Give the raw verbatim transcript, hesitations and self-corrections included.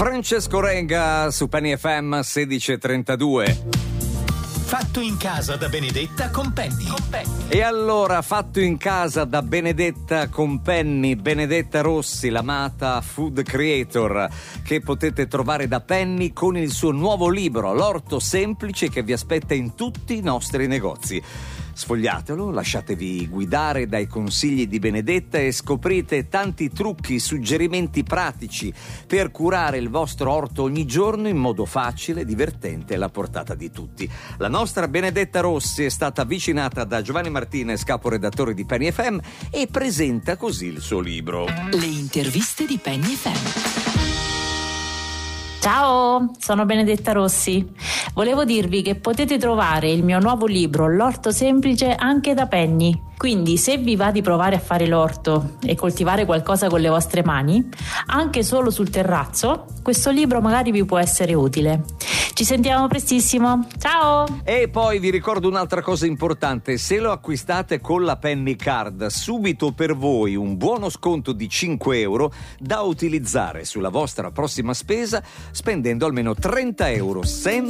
Francesco Renga su Penny F M sedici e trentadue. Fatto in casa da Benedetta con Penny. Con Penny. E allora, fatto in casa da Benedetta con Penny, Benedetta Rossi, l'amata food creator, che potete trovare da Penny con il suo nuovo libro, L'orto semplice, che vi aspetta in tutti i nostri negozi. Sfogliatelo, lasciatevi guidare dai consigli di Benedetta e scoprite tanti trucchi, suggerimenti pratici per curare il vostro orto ogni giorno in modo facile, divertente e alla portata di tutti. La nostra Benedetta Rossi è stata avvicinata da Giovanni Martinez, caporedattore di Penny F M, e presenta così il suo libro. Le interviste di Penny F M. Ciao, sono Benedetta Rossi. Volevo dirvi che potete trovare il mio nuovo libro, L'orto semplice, anche da Penny. Quindi, se vi va di provare a fare l'orto e coltivare qualcosa con le vostre mani, anche solo sul terrazzo, questo libro magari vi può essere utile. Ci sentiamo prestissimo. Ciao! E poi vi ricordo un'altra cosa importante: se lo acquistate con la Penny Card, subito per voi un buono sconto di cinque euro da utilizzare sulla vostra prossima spesa, spendendo almeno trenta euro sempre